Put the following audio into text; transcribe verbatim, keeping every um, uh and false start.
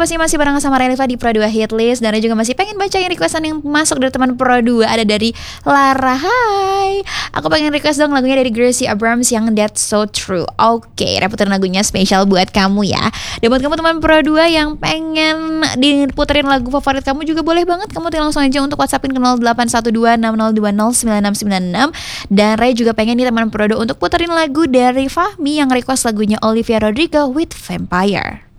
pasti masih bareng sama Renifa di Pro dua Hitlist. Dan Ray juga masih pengen bacain requestan yang masuk dari teman Pro dua. Ada dari Lara, hai, aku pengen request dong lagunya dari Gracie Abrams yang That's So True. Oke, Ray puterin lagunya spesial buat kamu ya. Dan buat kamu teman Pro dua yang pengen diputerin lagu favorit kamu juga boleh banget. Kamu tinggal langsung aja untuk WhatsAppin ke nol delapan satu dua enam nol dua nol sembilan enam sembilan enam. Dan Ray juga pengen nih teman Pro dua untuk puterin lagu dari Fahmi yang request lagunya Olivia Rodrigo with Vampire.